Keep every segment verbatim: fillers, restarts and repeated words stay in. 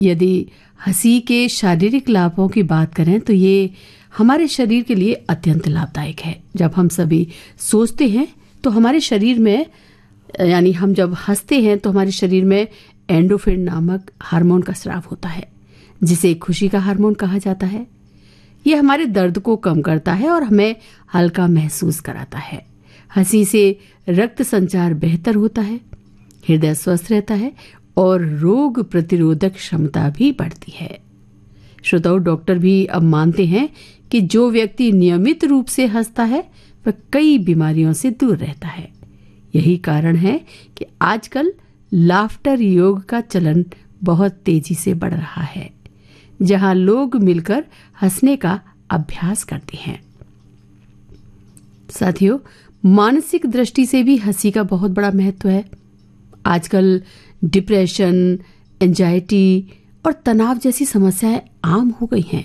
यदि हंसी के शारीरिक लाभों की बात करें तो ये हमारे शरीर के लिए अत्यंत लाभदायक है। जब हम सभी सोचते हैं तो हमारे शरीर में, यानी हम जब हंसते हैं तो हमारे शरीर में एंडोर्फिन नामक हार्मोन का स्राव होता है, जिसे खुशी का हार्मोन कहा जाता है। यह हमारे दर्द को कम करता है और हमें हल्का महसूस कराता है। हंसी से रक्त संचार बेहतर होता है, हृदय स्वस्थ रहता है और रोग प्रतिरोधक क्षमता भी बढ़ती है। श्रोताओ, डॉक्टर भी अब मानते हैं कि जो व्यक्ति नियमित रूप से हंसता है वह कई बीमारियों से दूर रहता है। यही कारण है कि आजकल लाफ्टर योग का चलन बहुत तेजी से बढ़ रहा है, जहां लोग मिलकर हंसने का अभ्यास करते हैं। साथियों, मानसिक दृष्टि से भी हंसी का बहुत बड़ा महत्व है। आजकल डिप्रेशन, एंजाइटी और तनाव जैसी समस्याएं आम हो गई हैं।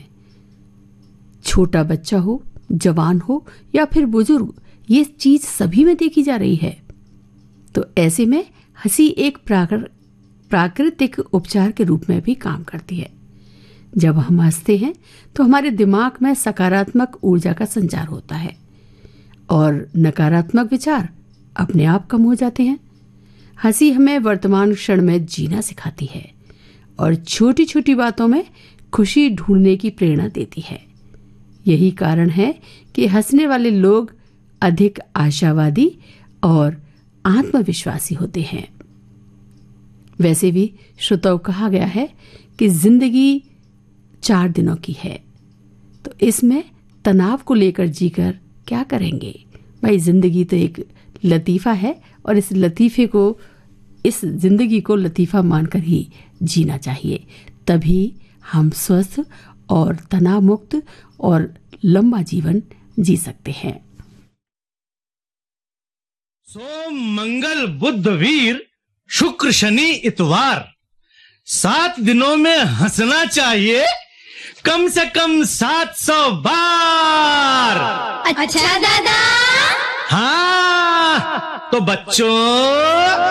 छोटा बच्चा हो, जवान हो या फिर बुजुर्ग, ये चीज सभी में देखी जा रही है। तो ऐसे में हंसी एक प्राकृतिक उपचार के रूप में भी काम करती है। जब हम हंसते हैं तो हमारे दिमाग में सकारात्मक ऊर्जा का संचार होता है और नकारात्मक विचार अपने आप कम हो जाते हैं। हंसी हमें वर्तमान क्षण में जीना सिखाती है और छोटी छोटी बातों में खुशी ढूंढने की प्रेरणा देती है। यही कारण है कि हंसने वाले लोग अधिक आशावादी और आत्मविश्वासी होते हैं। वैसे भी श्रोताओं, कहा गया है कि जिंदगी चार दिनों की है, तो इसमें तनाव को लेकर जीकर क्या करेंगे। भाई, जिंदगी तो एक लतीफा है और इस लतीफे को, इस जिंदगी को लतीफा मानकर ही जीना चाहिए। तभी हम स्वस्थ और तनाव मुक्त और लंबा जीवन जी सकते हैं। सोम, मंगल, बुध, वीर, शुक्र, शनि, इतवार, सात दिनों में हंसना चाहिए कम से कम सात सौ बार। अच्छा दादा। हाँ, तो बच्चों